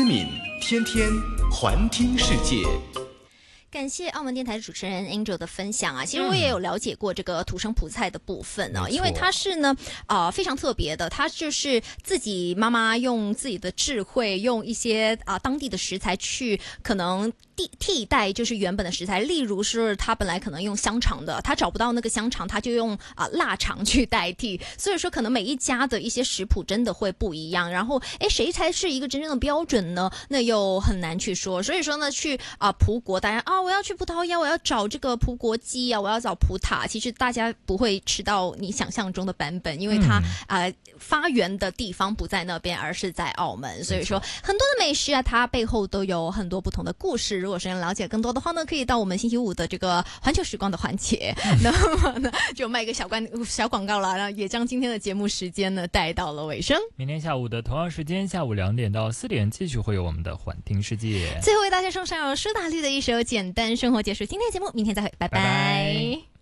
敏，天天环听世界。 感谢澳门电台的主持人 Angel 的分享啊，其实我也有了解过这个土生葡菜的部分哦，因为它是呢非常特别的，它就是自己妈妈用自己的智慧，用一些当地的食材去可能替代就是原本的食材，例如是他本来可能用香肠的，他找不到那个香肠，他就用腊肠去代替，所以说可能每一家的一些食谱真的会不一样，然后谁才是一个真正的标准呢？那又很难去说，所以说呢去葡国，大家我要去葡萄牙，我要找这个葡国鸡啊，我要找葡挞，其实大家不会吃到你想象中的版本，因为它发源的地方不在那边，而是在澳门，所以说很多的美食啊，它背后都有很多不同的故事。如果想了解更多的话呢，可以到我们星期五的这个环球时光的环节，那么呢就卖一个小广告了，然后也将今天的节目时间呢带到了尾声。 明天下午的同样时间，下午2点到4点，继续会有我们的环听世界。 最后为大家送上由苏打绿的一首《简单生活》，结束今天的节目，明天再会，拜拜。